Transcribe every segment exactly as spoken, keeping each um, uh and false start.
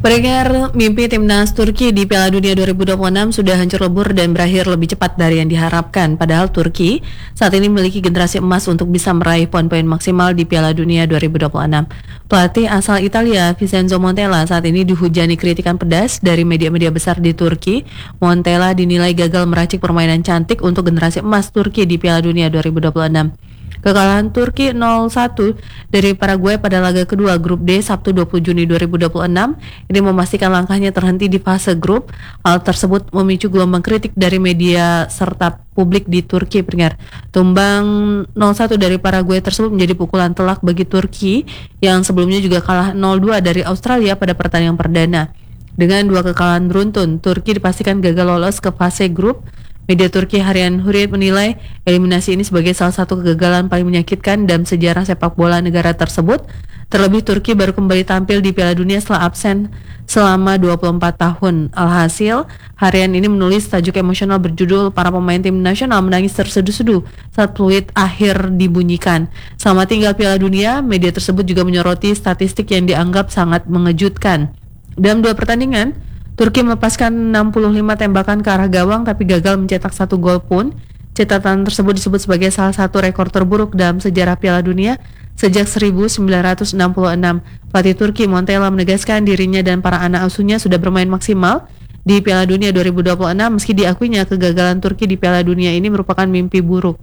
Pendengar, mimpi timnas Turki di Piala Dunia dua ribu dua puluh enam sudah hancur lebur dan berakhir lebih cepat dari yang diharapkan. Padahal Turki saat ini memiliki generasi emas untuk bisa meraih poin-poin maksimal di Piala Dunia dua ribu dua puluh enam. Pelatih asal Italia, Vincenzo Montella, saat ini dihujani kritikan pedas dari media-media besar di Turki. Montella dinilai gagal meracik permainan cantik untuk generasi emas Turki di Piala Dunia dua ribu dua puluh enam. Kekalahan Turki nol satu dari Paraguay pada laga kedua grup D Sabtu dua puluh Juni dua ribu dua puluh enam ini memastikan langkahnya terhenti di fase grup. Hal tersebut memicu gelombang kritik dari media serta publik di Turki. Pendengar, tumbang nol satu dari Paraguay tersebut menjadi pukulan telak bagi Turki yang sebelumnya juga kalah nol dua dari Australia pada pertandingan perdana. Dengan dua kekalahan beruntun, Turki dipastikan gagal lolos ke fase grup. Media Turki harian Hurriyet menilai eliminasi ini sebagai salah satu kegagalan paling menyakitkan dalam sejarah sepak bola negara tersebut. Terlebih Turki baru kembali tampil di Piala Dunia setelah absen selama dua puluh empat tahun. Alhasil, harian ini menulis tajuk emosional berjudul "Para pemain tim nasional menangis terseduh-seduh saat peluit akhir dibunyikan." Selama tinggal Piala Dunia, media tersebut juga menyoroti statistik yang dianggap sangat mengejutkan. Dalam dua pertandingan, Turki melepaskan enam puluh lima tembakan ke arah gawang tapi gagal mencetak satu gol pun. Catatan tersebut disebut sebagai salah satu rekor terburuk dalam sejarah Piala Dunia sejak seribu sembilan ratus enam puluh enam. Pelatih Turki Montella menegaskan dirinya dan para anak asuhnya sudah bermain maksimal di Piala Dunia dua ribu dua puluh enam meski diakuinya kegagalan Turki di Piala Dunia ini merupakan mimpi buruk.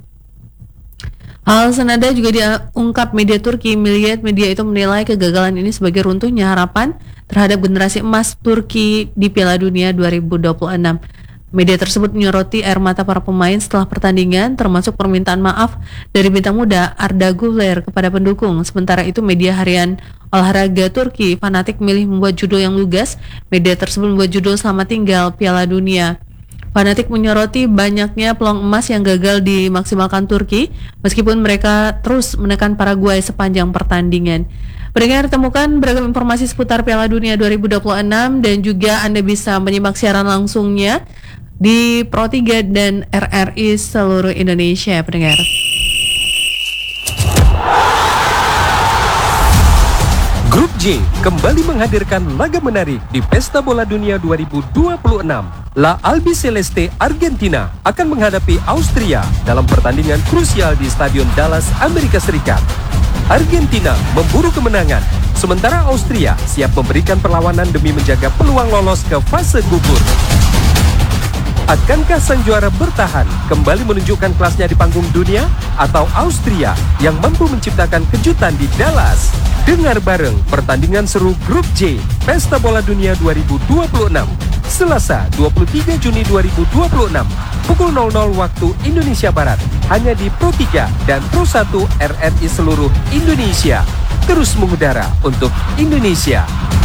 Hal senada juga diungkap media Turki. Milliyet media itu menilai kegagalan ini sebagai runtuhnya harapan terhadap generasi emas Turki di Piala Dunia dua ribu dua puluh enam. Media tersebut menyoroti air mata para pemain setelah pertandingan, termasuk permintaan maaf dari bintang muda Arda Güler kepada pendukung. Sementara itu media harian olahraga Turki Fanatik milih membuat judul yang lugas. Media tersebut membuat judul "Selamat Tinggal Piala Dunia". Fanatik menyoroti banyaknya peluang emas yang gagal dimaksimalkan Turki meskipun mereka terus menekan Paraguay sepanjang pertandingan. Pendengar, temukan beragam informasi seputar Piala Dunia dua ribu dua puluh enam dan juga Anda bisa menyimak siaran langsungnya di Pro tiga dan R R I seluruh Indonesia, pendengar. Grup J kembali menghadirkan laga menarik di Pesta Bola Dunia dua ribu dua puluh enam. La Albiceleste Argentina akan menghadapi Austria dalam pertandingan krusial di Stadion Dallas, Amerika Serikat. Argentina memburu kemenangan, sementara Austria siap memberikan perlawanan demi menjaga peluang lolos ke fase gugur. Akankah sang juara bertahan kembali menunjukkan kelasnya di panggung dunia atau Austria yang mampu menciptakan kejutan di Dallas? Dengar bareng pertandingan seru Grup J Pesta Bola Dunia dua ribu dua puluh enam Selasa dua puluh tiga Juni dua ribu dua puluh enam pukul nol nol waktu Indonesia Barat hanya di Pro tiga dan Pro satu R R I seluruh Indonesia. Terus mengudara untuk Indonesia.